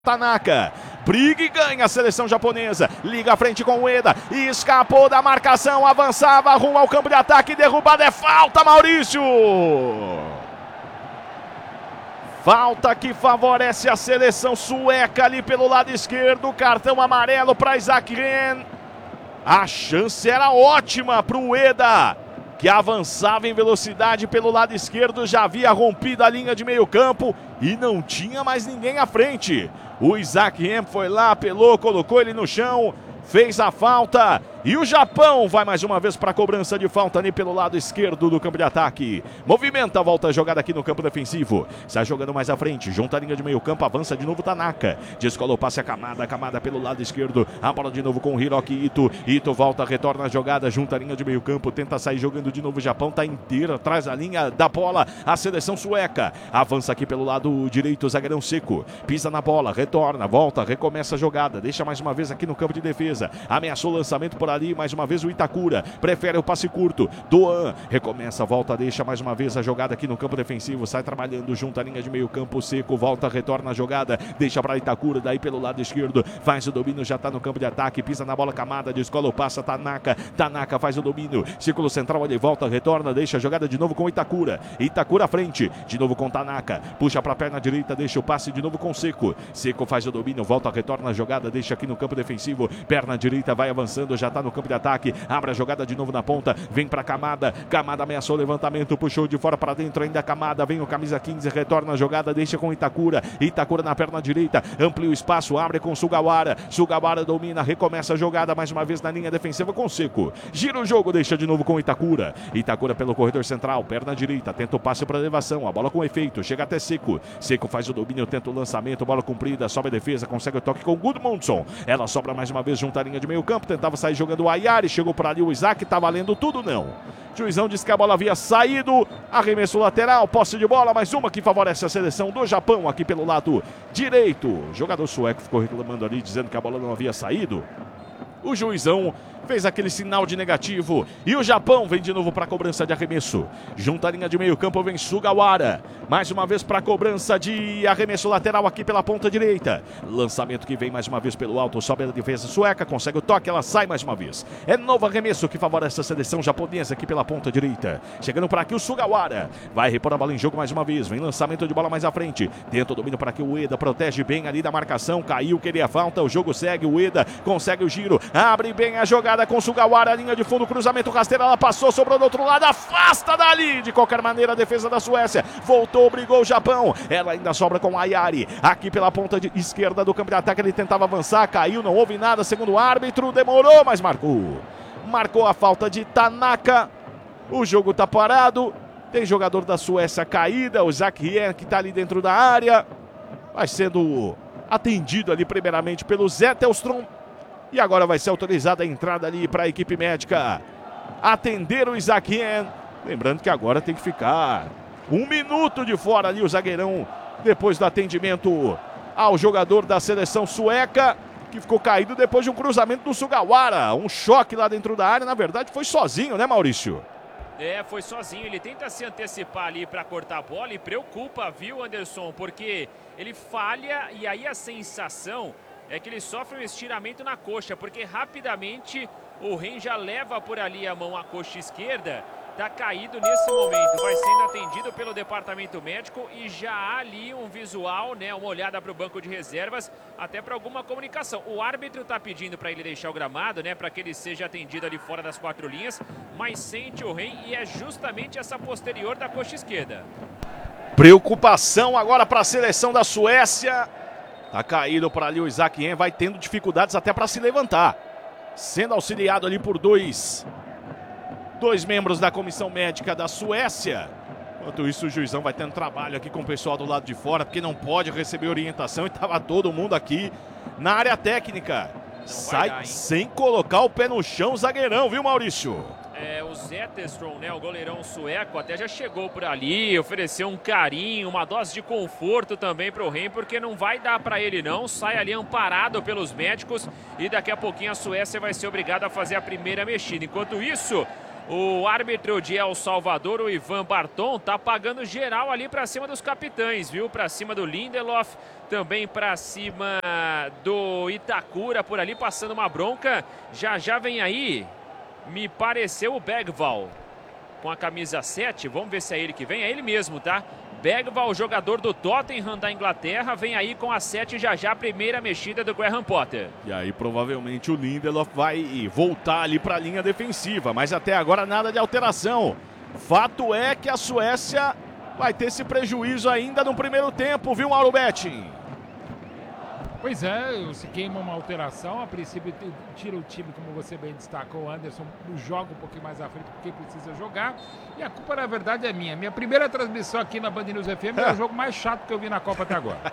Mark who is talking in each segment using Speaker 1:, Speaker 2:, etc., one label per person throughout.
Speaker 1: Tanaka, briga e ganha a seleção japonesa, liga à frente com o Ueda, escapou da marcação, avançava rumo ao campo de ataque, derrubada, é falta, Maurício! Falta que favorece a seleção sueca ali pelo lado esquerdo, cartão amarelo para Isaac Ren. A chance era ótima para o Ueda, que avançava em velocidade pelo lado esquerdo, já havia rompido a linha de meio campo e não tinha mais ninguém à frente. O Isaac Ren foi lá, apelou, colocou ele no chão, fez a falta. E o Japão vai mais uma vez para a cobrança de falta ali pelo lado esquerdo do campo de ataque. Movimenta, volta a jogada aqui no campo defensivo. Está jogando mais à frente, junta a linha de meio campo, avança de novo Tanaka. Descolou o passe a Kamada pelo lado esquerdo. A bola de novo com o Hiroki Ito. Ito volta, retorna a jogada, junta a linha de meio campo, tenta sair jogando de novo. O Japão está inteiro atrás da linha da bola. A seleção sueca avança aqui pelo lado direito, zagueirão Seco. Pisa na bola, retorna, volta, recomeça a jogada. Deixa mais uma vez aqui no campo de defesa. Ameaçou o lançamento por ali, mais uma vez o Itakura, prefere o passe curto, Doan, recomeça, volta, deixa mais uma vez a jogada aqui no campo defensivo, sai trabalhando junto à linha de meio campo, Seco, volta, retorna a jogada, deixa para Itakura, daí pelo lado esquerdo, faz o domínio, já está no campo de ataque, pisa na bola, Kamada, descola o passe, Tanaka faz o domínio, círculo central, ele volta, retorna, deixa a jogada de novo com Itakura à frente, de novo com Tanaka, puxa para a perna direita, deixa o passe de novo com Seco faz o domínio, volta, retorna a jogada, deixa aqui no campo defensivo, perna direita, vai avançando, já está no campo de ataque, abre a jogada de novo na ponta, vem para Kamada ameaçou o levantamento, puxou de fora para dentro, ainda Kamada, vem o camisa 15, retorna a jogada, deixa com Itakura na perna direita, amplia o espaço, abre com Sugawara domina, recomeça a jogada mais uma vez na linha defensiva com Seco, gira o jogo, deixa de novo com Itakura pelo corredor central, perna direita, tenta o passe para elevação, a bola com efeito, chega até Seco faz o domínio, tenta o lançamento, bola cumprida, sobe a defesa, consegue o toque com Gudmundsson, ela sobra mais uma vez junto à linha de meio campo, tentava sair jogando o Ayari, chegou por ali o Isaac, tá valendo tudo não. Juizão disse que a bola havia saído, arremesso lateral, posse de bola, mais uma que favorece a seleção do Japão aqui pelo lado direito. O jogador sueco ficou reclamando ali, dizendo que a bola não havia saído. O juizão fez aquele sinal de negativo e o Japão vem de novo para a cobrança de arremesso. Junto à linha de meio campo vem Sugawara. Mais uma vez para a cobrança de arremesso lateral aqui pela ponta direita. Lançamento que vem mais uma vez pelo alto, sobe a defesa sueca, consegue o toque, ela sai mais uma vez. É novo arremesso que favorece a seleção japonesa aqui pela ponta direita. Chegando para aqui o Sugawara. Vai repor a bola em jogo mais uma vez. Vem lançamento de bola mais à frente. Tenta o domínio para aqui o Ueda, protege bem ali da marcação. Caiu, queria falta, o jogo segue. O Ueda consegue o giro. Abre bem a jogada com Sugawara, linha de fundo, cruzamento rasteiro, ela passou, sobrou do outro lado, afasta dali, de qualquer maneira a defesa da Suécia, voltou, brigou o Japão, ela ainda sobra com Ayari, aqui pela ponta esquerda do campo de ataque, ele tentava avançar, caiu, não houve nada, segundo o árbitro, demorou, mas marcou a falta de Tanaka, o jogo tá parado, tem jogador da Suécia caída, o Isaac Ren que tá ali dentro da área, vai sendo atendido ali primeiramente pelo Zetterstrom. E agora vai ser autorizada a entrada ali para a equipe médica atender o Isaac Ren. Lembrando que agora tem que ficar 1 minuto de fora ali o zagueirão depois do atendimento ao jogador da seleção sueca, que ficou caído depois de um cruzamento do Sugawara. Um choque lá dentro da área, na verdade foi sozinho, né, Maurício?
Speaker 2: Foi sozinho, ele tenta se antecipar ali para cortar a bola e preocupa, viu, Anderson? Porque ele falha e aí a sensação é que ele sofre um estiramento na coxa, porque rapidamente o Ren já leva por ali a mão à coxa esquerda, tá caído nesse momento, vai sendo atendido pelo departamento médico e já há ali um visual, né, uma olhada para o banco de reservas, até para alguma comunicação. O árbitro tá pedindo para ele deixar o gramado, né, para que ele seja atendido ali fora das 4 linhas, mas sente o Ren e é justamente essa posterior da coxa esquerda.
Speaker 1: Preocupação agora para a seleção da Suécia. Tá caído para ali o Isaac Ren, vai tendo dificuldades até para se levantar. Sendo auxiliado ali por dois membros da comissão médica da Suécia. Enquanto isso, o juizão vai tendo trabalho aqui com o pessoal do lado de fora, porque não pode receber orientação e tava todo mundo aqui na área técnica. Sai sem colocar o pé no chão o zagueirão, viu, Maurício?
Speaker 2: O Zetterstrom, né, o goleirão sueco, até já chegou por ali, ofereceu um carinho, uma dose de conforto também para o Ren, porque não vai dar para ele não, sai ali amparado pelos médicos e daqui a pouquinho a Suécia vai ser obrigada a fazer a primeira mexida. Enquanto isso, O árbitro de El Salvador, o Ivan Barton, tá pagando geral ali para cima dos capitães, viu? Para cima do Lindelof, também para cima do Itakura, por ali passando uma bronca. Já vem aí, me pareceu o Bergvall com a camisa 7. Vamos ver se é ele que vem. É ele mesmo, tá? Bergvall, jogador do Tottenham da Inglaterra, vem aí com a 7 já a primeira mexida do Graham Potter.
Speaker 1: E aí provavelmente o Lindelof vai voltar ali para a linha defensiva, mas até agora nada de alteração. Fato é que a Suécia vai ter esse prejuízo ainda no primeiro tempo, viu, Mauro Betting?
Speaker 3: Pois é, se queima uma alteração, a princípio tira o time, como você bem destacou, o Anderson joga um pouquinho mais à frente porque precisa jogar, e a culpa na verdade é minha. Minha primeira transmissão aqui na Band News FM é o jogo mais chato que eu vi na Copa até agora.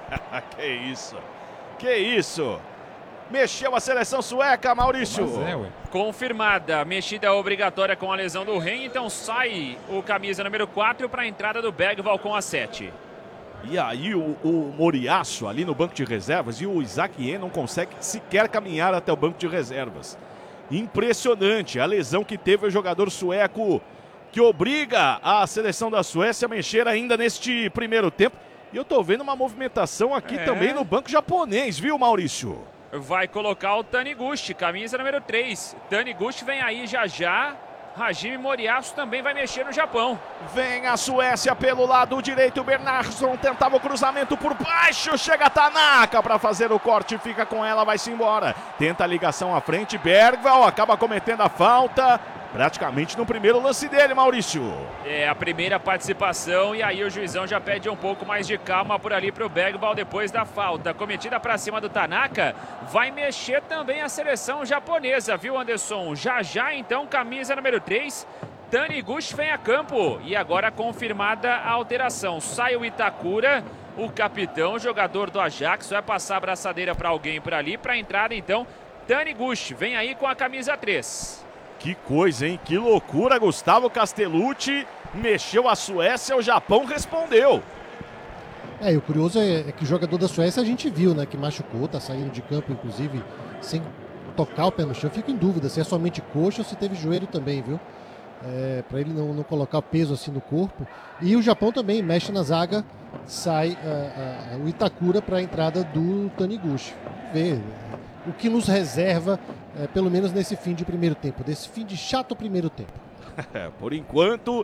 Speaker 3: Que isso! Mexeu a seleção sueca, Maurício.
Speaker 2: Confirmada, mexida obrigatória com a lesão do Ren, então sai o camisa número 4 para a entrada do Bergvall com a 7.
Speaker 1: E aí o Moriaço ali no banco de reservas e o Isaac Ien não consegue sequer caminhar até o banco de reservas. Impressionante a lesão que teve o jogador sueco, que obriga a seleção da Suécia a mexer ainda neste primeiro tempo. E eu tô vendo uma movimentação aqui também no banco japonês, viu, Maurício?
Speaker 2: Vai colocar o Taniguchi, camisa número 3. Taniguchi vem aí já. Hajime Moriaço também vai mexer no Japão.
Speaker 1: Vem a Suécia pelo lado direito. Bernardsson tentava o cruzamento por baixo. Chega Tanaka para fazer o corte. Fica com ela, vai-se embora. Tenta a ligação à frente. Bergvall acaba cometendo a falta. Praticamente no primeiro lance dele, Maurício.
Speaker 2: É a primeira participação e aí o juizão já pede um pouco mais de calma por ali para o Bergvall depois da falta. Cometida para cima do Tanaka. Vai mexer também a seleção japonesa, viu, Anderson? Já então, camisa número 3. Taniguchi vem a campo e agora confirmada a alteração. Sai o Itakura, o capitão, jogador do Ajax, vai passar a braçadeira para alguém por ali. Para a entrada então, Taniguchi vem aí com a camisa 3.
Speaker 1: Que coisa, hein? Que loucura, Gustavo Castellucci mexeu a Suécia, o Japão respondeu.
Speaker 4: E o curioso é que o jogador da Suécia a gente viu, né? Que machucou, tá saindo de campo, inclusive, sem tocar o pé no chão. Fico em dúvida se é somente coxa ou se teve joelho também, viu? Para ele não colocar peso assim no corpo. E o Japão também mexe na zaga, sai o Itakura para a entrada do Taniguchi. Vamos ver o que nos reserva, pelo menos nesse fim de primeiro tempo, desse fim de chato primeiro tempo.
Speaker 1: Por enquanto,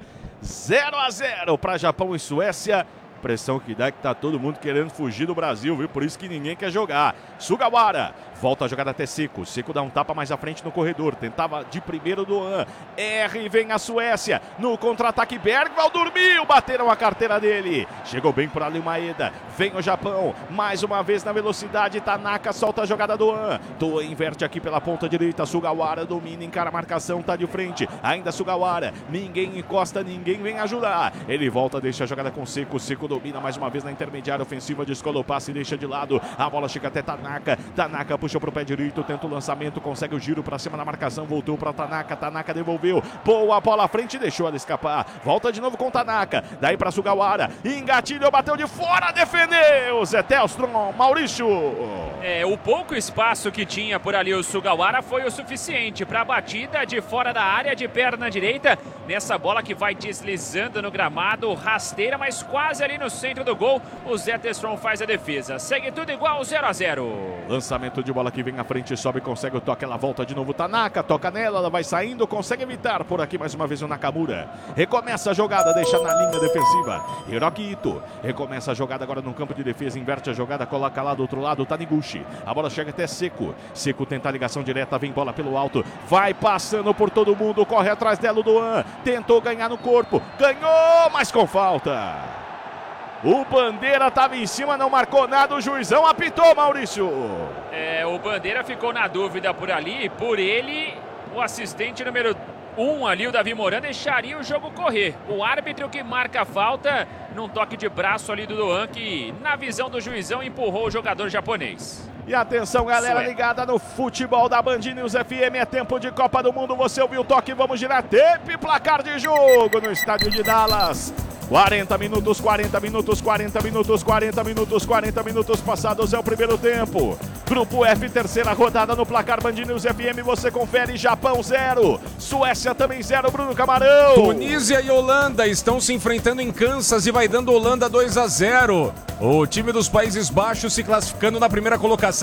Speaker 1: 0-0 para Japão e Suécia. Pressão que dá que tá todo mundo querendo fugir do Brasil, viu? Por isso que ninguém quer jogar. Sugawara volta a jogada até Seco. Seco dá um tapa mais à frente no corredor. Tentava de primeiro do An. R, vem a Suécia. No contra-ataque, Bergvall dormiu. Bateram a carteira dele. Chegou bem por ali o Maeda. Vem o Japão. Mais uma vez na velocidade. Tanaka solta a jogada do An. Toa inverte aqui pela ponta direita. Sugawara domina, encara a marcação. Tá de frente. Ainda Sugawara. Ninguém encosta, ninguém vem ajudar. Ele volta, deixa a jogada com Seco. Seco domina mais uma vez na intermediária ofensiva. Descola o passe e deixa de lado. A bola chega até Tanaka. Tanaka puxou pro pé direito, tenta o lançamento, consegue o giro pra cima da marcação, voltou pra Tanaka, Tanaka devolveu, boa bola à frente, deixou ela escapar, volta de novo com Tanaka, daí pra Sugawara, engatilhou, bateu de fora, defendeu, Zé Tellstrom, Maurício.
Speaker 2: O pouco espaço que tinha por ali o Sugawara foi o suficiente pra batida de fora da área, de perna direita, nessa bola que vai deslizando no gramado, rasteira, mas quase ali no centro do gol, o Zé Tellstrom faz a defesa, segue tudo igual, 0-0.
Speaker 1: Lançamento de bola que vem à frente, sobe, consegue o toque, ela volta de novo, Tanaka, toca nela, ela vai saindo, consegue evitar por aqui mais uma vez o Nakamura. Recomeça a jogada, deixa na linha defensiva, Hiroki Ito, recomeça a jogada agora no campo de defesa, inverte a jogada, coloca lá do outro lado, Taniguchi, a bola chega até Seco, Seco tenta a ligação direta, vem bola pelo alto, vai passando por todo mundo, corre atrás dela o Doan, tentou ganhar no corpo, ganhou, mas com falta. O Bandeira estava em cima, não marcou nada, o juizão apitou, Maurício.
Speaker 2: O Bandeira ficou na dúvida por ali, por ele, o assistente número 1 ali, o Davi Moran, deixaria o jogo correr. O árbitro que marca a falta, num toque de braço ali do Doan, que na visão do juizão empurrou o jogador japonês.
Speaker 1: E atenção, galera ligada no futebol da Band News FM, é tempo de Copa do Mundo, você ouviu o toque, vamos girar tempo e placar de jogo no estádio de Dallas. 40 minutos, 40 minutos, 40 minutos, 40 minutos, 40 minutos passados é o primeiro tempo. Grupo F, terceira rodada no placar Band News FM, você confere. Japão 0, Suécia também 0, Bruno Camarão.
Speaker 5: Tunísia e Holanda estão se enfrentando em Kansas e vai dando Holanda 2-0. O time dos Países Baixos se classificando na primeira colocação.